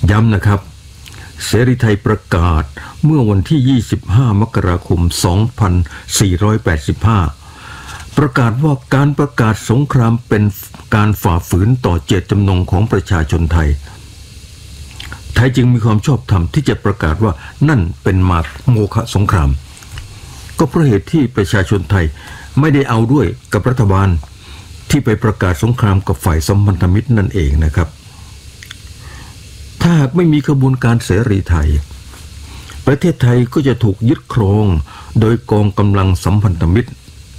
ย้ำนะครับเสรีไทยประกาศเมื่อวันที่25มกราคม2485ประกาศว่าการประกาศสงครามเป็นการฝ่าฝืนต่อเจตจำนงของประชาชนไทยจึงมีความชอบธรรมที่จะประกาศว่านั่นเป็นโมฆะสงครามก็เพราะเหตุที่ประชาชนไทยไม่ได้เอาด้วยกับรัฐบาลที่ไปประกาศสงครามกับฝ่ายสัมพันธมิตรนั่นเองนะครับถ้าหากไม่มีกระบวนการเสรีไทยประเทศไทยก็จะถูกยึดครองโดยกองกำลังสัมพันธมิตร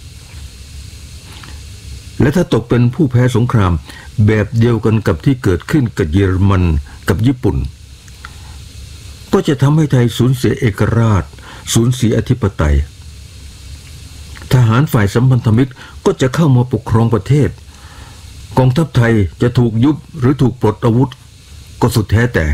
และถ้าตกเป็นผู้แพ้สงครามแบบเดียวกันกับที่เกิดขึ้นกับเยอรมันกับญี่ปุ่นก็จะทำให้ไทยสูญเสียเอกราชสูญเสียอธิปไตยทหารฝ่ายสัมพันธมิตรก็จะเข้ามาปกครองประเทศกองทัพไทยจะถูกยุบหรือถูกปลดอาวุธก็สุดแท้แต่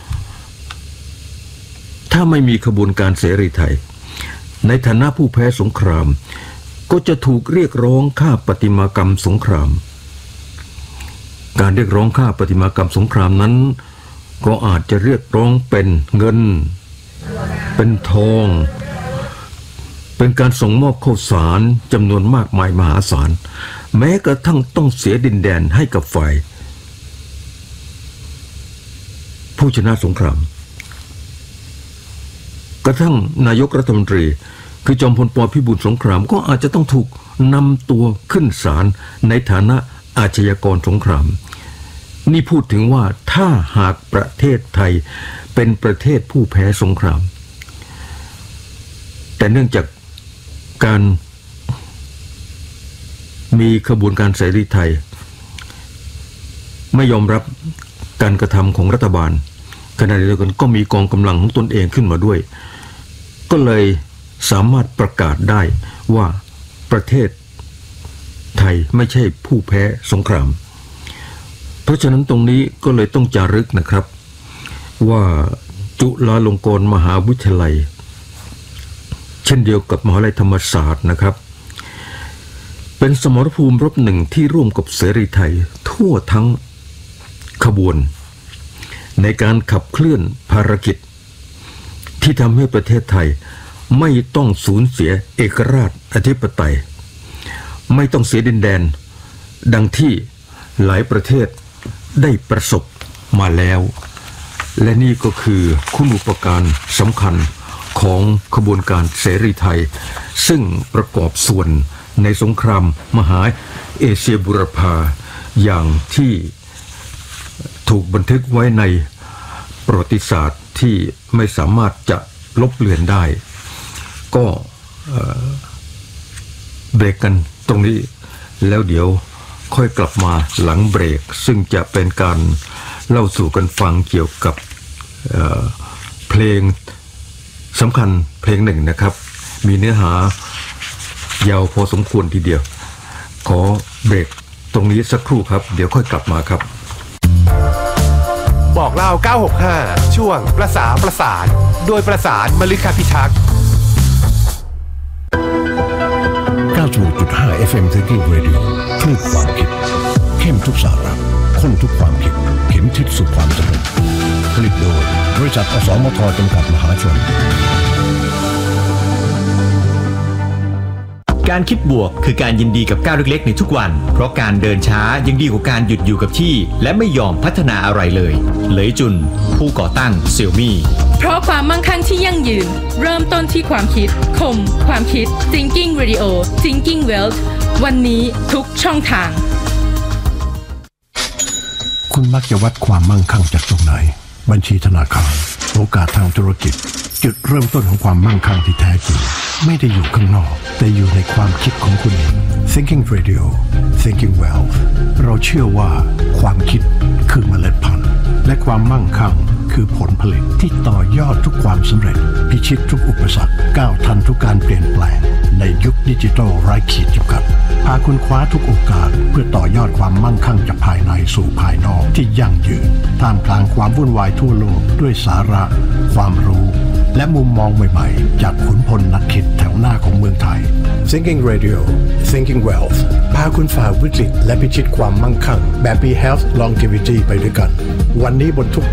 ถ้าไม่มีขบวนการเสรีไทยในฐานะผู้แพ้สงครามก็จะถูกเรียกร้องค่าประติมากรรมสงครามการเรียกร้องค่าประติมากรรมสงครามนั้นก็อาจจะเรียกร้องเป็นเงินเป็นทองเป็นการส่งมอบข้าวสารจำนวนมากมายมหาศาลแม้กระทั่งต้องเสียดินแดนให้กับฝ่ายผู้ชนะสงครามกระทั่งนายกรัฐมนตรีคือจอมพล ป.พิบูลสงครามก็อาจจะต้องถูกนำตัวขึ้นศาลในฐานะอาชญากรสงครามนี่พูดถึงว่าถ้าหากประเทศไทยเป็นประเทศผู้แพ้สงครามแต่เนื่องจากการมีขบวนการเสรีไทยไม่ยอมรับการกระทำของรัฐบาลขณะเดียวกันก็มีกองกำลังของตนเองขึ้นมาด้วยก็เลยสามารถประกาศได้ว่าประเทศไทยไม่ใช่ผู้แพ้สงครามเพราะฉะนั้นตรงนี้ก็เลยต้องจารึกนะครับว่าจุฬาลงกรณ์มหาวิทยาลัยเช่นเดียวกับมหาวิทยาลัยธรรมศาสตร์นะครับเป็นสมรภูมิรบหนึ่งที่ร่วมกับเสรีไทยทั่วทั้งขบวนในการขับเคลื่อนภารกิจที่ทำให้ประเทศไทยไม่ต้องสูญเสียเอกราชอธิปไตยไม่ต้องเสียดินแดนดังที่หลายประเทศได้ประสบมาแล้วและนี่ก็คือคุณูปการสำคัญของขบวนการเสรีไทยซึ่งประกอบส่วนในสงครามมหาเอเชียบูรพาอย่างที่ถูกบันทึกไว้ในประวัติศาสตร์ที่ไม่สามารถจะลบเลือนได้ก็เบรกกันตรงนี้แล้วเดี๋ยวค่อยกลับมาหลังเบรกซึ่งจะเป็นการเล่าสู่กันฟังเกี่ยวกับเพลงสำคัญเพลงหนึ่งนะครับมีเนื้อหายาวพอสมควรทีเดียวขอเบรกตรงนี้สักครู่ครับเดี๋ยวค่อยกลับมาครับบอกเล่า965ช่วงประสานโดยประสานมฤคพิทักษ์ 96.5 FM Thinking Radio คลื่นความคิดเข้มทุกสาระข้นทุกความคิดเข็มทิศสู่ความสำเร็จผลิตโดยบริษัทอสมทจำกัดมหาชนการคิดบวกคือการยินดีกับก้าวเล็กๆในทุกวันเพราะการเดินช้ายังดีกว่าการหยุดอยู่กับที่และไม่ยอมพัฒนาอะไรเลยเหลยจุนผู้ก่อตั้ง Xiaomi เพราะความมั่งคั่งที่ยั่งยืนเริ่มต้นที่ความคิดคมความคิด Thinking Radio Thinking Wealth วันนี้ทุกช่องทางคุณมักจะวัดความมั่งคั่งจากตรงไหนบัญชีธนาคารโอกาสทางธุรกิจจุดเริ่มต้นของความมั่งคั่งที่แท้จริงไม่ได้อยู่ข้างนอกแต่อยู่ในความคิดของคุณเอง Thinking Radio Thinking Wealth เราเชื่อว่าความคิดคือเมล็ดพันธุ์และความมั่งคั่งคือผลผลิตที่ต่อยอดทุกความสำเร็จพิชิตทุกอุปสรรคก้าวทันทุกการเปลี่ยนแปลงในยุคดิจิทัลไร้ขีดจำกัดพาคุณคว้าทุกโอกาสเพื่อต่อยอดความมั่งคั่งจากภายในสู่ภายนอกที่ยั่งยืนท่ามกลางความวุ่นวายทั่วโลกด้วยสาระความรู้และมุมมองใหม่ๆจากขุนพลนักคิดแถวหน้าของเมืองไทย Thinking Radio Thinking Wealth พาคุณฝ่าวิกฤตและพิชิตความมั่งคั่งแบบ Be Health Longevity ไปด้วยกันวันนี้บนทุก